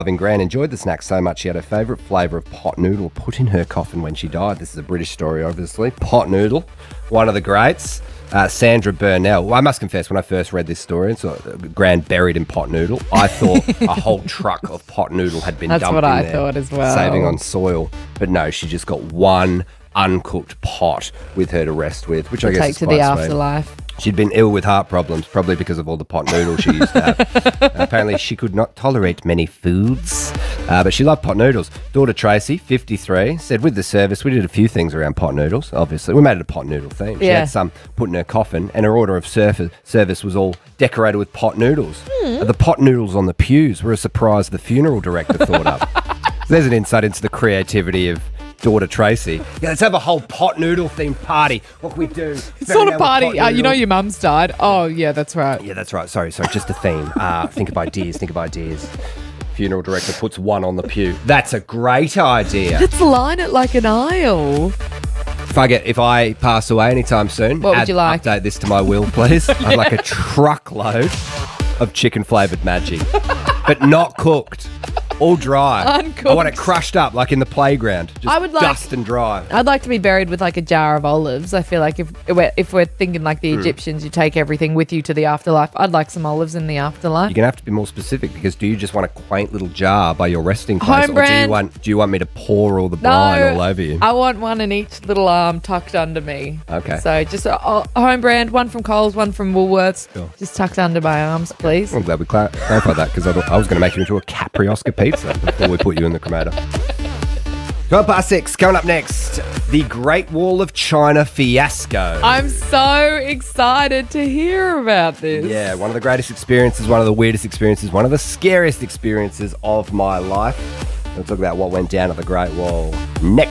Loving Gran enjoyed the snack so much she had her favourite flavour of pot noodle put in her coffin when she died. This is a British story, obviously. Pot noodle, one of the greats. Sandra Burnell. Well, I must confess, when I first read this story, it's Gran buried in pot noodle. I thought a whole truck of pot noodle had been dumped in there. That's what I thought as well. Saving on soil. But no, she just got one uncooked pot with her to rest with, which I guess is take to quite the sweet. afterlife. She'd been ill with heart problems, probably because of all the pot noodle she used to have. Apparently, she could not tolerate many foods, but she loved pot noodles. Daughter Tracy, 53, said, with the service, we did a few things around pot noodles, obviously. We made it a pot noodle theme. She had some put in her coffin, and her order of service was all decorated with pot noodles. The pot noodles on the pews were a surprise the funeral director thought up. So there's an insight into the creativity of daughter Tracy. Yeah, let's have a whole pot noodle themed party. What can we do? It's not a party. You know your mum's died. Oh, yeah, that's right. Yeah, that's right. Sorry, just a theme. Think of ideas. Funeral director puts one on the pew. That's a great idea. Let's line it like an aisle. If I pass away anytime soon, what would you like? Update this to my will, please. I'd like a truckload of chicken flavoured Maggi, but not cooked. All dry. Uncooked. I want it crushed up like in the playground. Just dust and dry. I'd like to be buried with like a jar of olives. I feel like if we're thinking like the Egyptians, you take everything with you to the afterlife. I'd like some olives in the afterlife. You're going to have to be more specific because do you just want a quaint little jar by your resting place? Home brand. Or do you want me to pour all the brine all over you? I want one in each little arm tucked under me. Okay. So just a home brand, one from Coles, one from Woolworths. Sure. Just tucked under my arms, please. I'm glad we clarified that because I was going to make you into a Capri-Oscar pizza before we put you in the cremator. 6, coming up next, the Great Wall of China fiasco. I'm so excited to hear about this. Yeah, one of the greatest experiences, one of the weirdest experiences, one of the scariest experiences of my life. We'll talk about what went down at the Great Wall next.